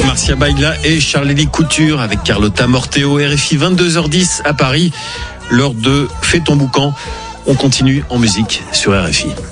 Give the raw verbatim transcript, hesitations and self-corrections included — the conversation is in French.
Marcia Baila et Charlélie Couture avec Carlotta Morteo, R F I vingt-deux heures dix à Paris, l'heure de Fais ton boucan. On continue en musique sur R F I.